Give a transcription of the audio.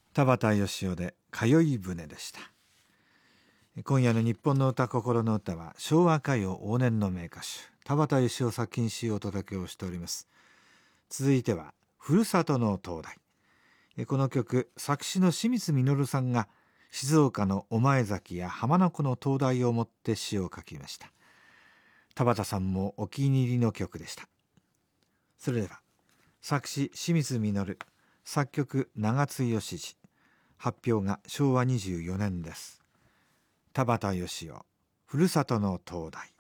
田畑義雄で通い船でした。今夜の日本の歌心の歌は昭和歌謡往年の名歌手田畑義雄作品集をお届けをしております。続いてはふるさとの灯台。この曲、作詞の清水実さんが静岡の御前崎や浜名湖の灯台をもって詩を書きました。田畑さんもお気に入りの曲でした。それでは作詞清水実、作曲長津義次、発表が昭和24年です。田畑義雄、ふるさとの灯台。